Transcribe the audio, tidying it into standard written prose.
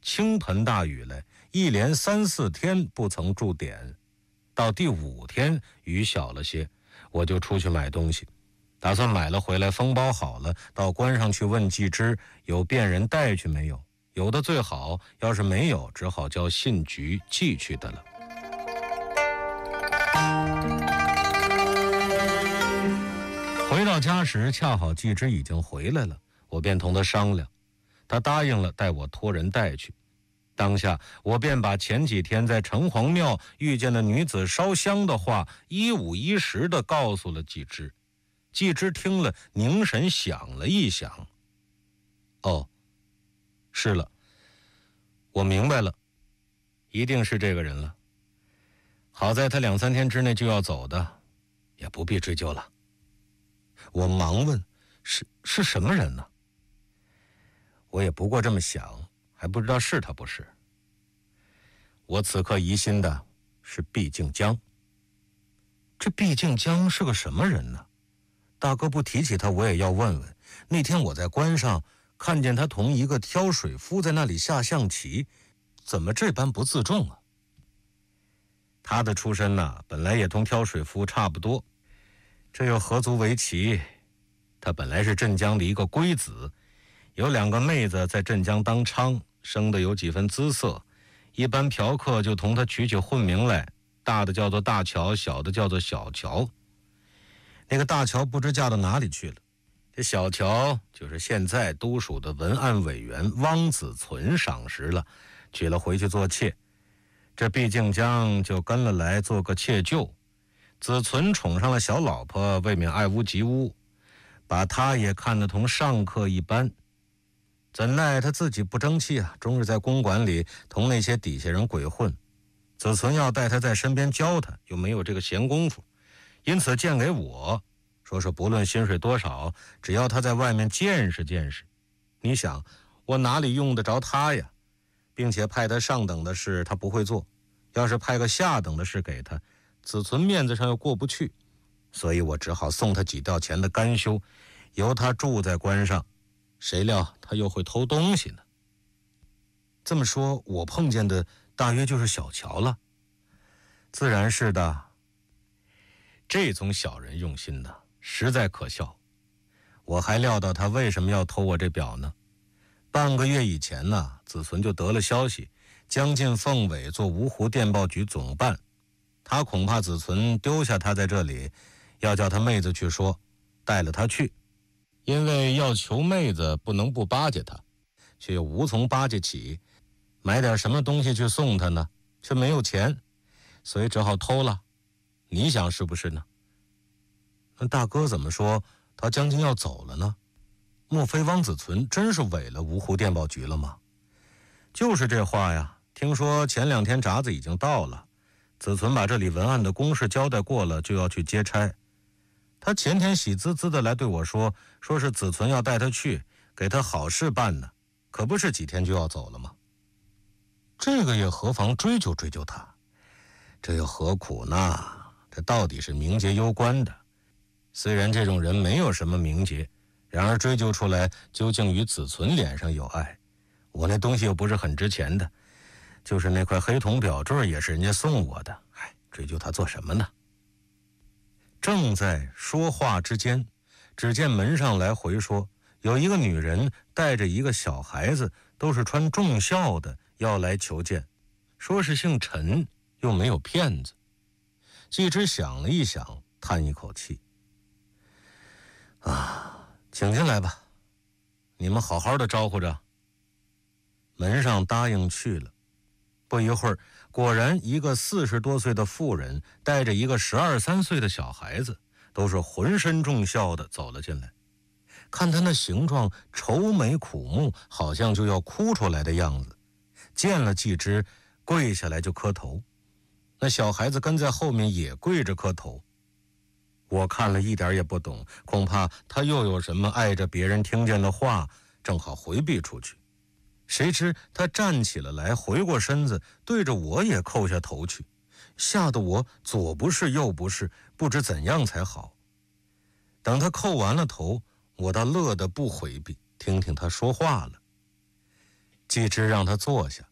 倾盆大雨来，一连3、4天不曾住点。到第5天雨小了些，我就出去买东西，打算买了回来封包好了，到关上去问季之有便人带去没有，有的最好，要是没有，只好叫信局寄去的了。回到家时，恰好季之已经回来了，我便同他商量，他答应了带我托人带去。当下我便把前几天在城隍庙遇见的女子烧香的话一五一十地告诉了季之。季之听了，凝神想了一想，哦，是了，我明白了，一定是这个人了。好在他2、3天之内就要走的，也不必追究了。我忙问，是什么人呢？我也不过这么想，还不知道是他不是。我此刻疑心的是毕敬江。这毕敬江是个什么人呢？大哥不提起他，我也要问问。那天我在关上看见他同一个挑水夫在那里下象棋，怎么这般不自重啊？他的出身呢，本来也同挑水夫差不多，这又何足为奇？他本来是镇江的一个龟子，有2个妹子在镇江当娼，生得有几分姿色，一般嫖客就同他取起混名来，大的叫做大乔，小的叫做小乔。那个大乔不知嫁到哪里去了，这小乔就是现在都署的文案委员汪子存赏识了，娶了回去做妾。这毕敬江就跟了来做个妾舅，子存宠上了小老婆，未免爱屋及乌，把他也看得同上客一般。怎奈他自己不争气啊，终日在公馆里同那些底下人鬼混。子存要带他在身边教他，又没有这个闲工夫，因此荐给我，说是不论薪水多少，只要他在外面见识见识。你想，我哪里用得着他呀？并且派他上等的事他不会做，要是派个下等的事给他，子存面子上又过不去，所以我只好送他几吊钱的干休，由他住在关上。谁料他又会偷东西呢？这么说，我碰见的大约就是小乔了。自然是的，这种小人用心呢，实在可笑。我还料到他为什么要偷我这表呢？半个月以前呢，子存就得了消息，将进凤尾做芜湖电报局总办。他恐怕子存丢下他在这里，要叫他妹子去说，带了他去。因为要求妹子不能不巴结他，却又无从巴结起，买点什么东西去送他呢？却没有钱，所以只好偷了。你想是不是呢？那大哥怎么说他将近要走了呢？莫非汪子存真是违了芜湖电报局了吗？就是这话呀，听说前2天札子已经到了，子存把这里文案的公事交代过了，就要去接差。他前天喜滋滋的来对我说是子存要带他去，给他好事办呢，可不是几天就要走了吗？这个也何妨追究追究他，这又何苦呢？这到底是名节攸关的。虽然这种人没有什么名节，然而追究出来究竟与子存脸上有碍。我那东西又不是很值钱的，就是那块黑铜表坠也是人家送我的，追究他做什么呢？正在说话之间，只见门上来回说，有一个女人带着一个小孩子，都是穿重孝的，要来求见，说是姓陈，又没有骗子。季之想了一想，叹一口气，请进来吧，你们好好的招呼着。门上答应去了。不一会儿，果然一个40多岁的妇人带着一个12、13岁的小孩子，都是浑身重孝的走了进来。看他那形状愁眉苦目，好像就要哭出来的样子。见了季之，跪下来就磕头。那小孩子跟在后面也跪着磕头。我看了一点也不懂，恐怕他又有什么碍着别人听见的话，正好回避出去。谁知他站起了来，回过身子，对着我也叩下头去，吓得我左不是右不是，不知怎样才好。等他叩完了头，我倒乐得不回避，听听他说话了。 季之让他坐下，